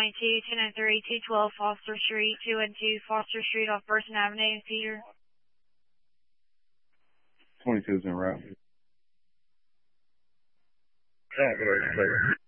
22, 203, 212 Foster Street, 212 Foster Street off Burton Avenue, Peter. 22 is in route. Jaguar, clear.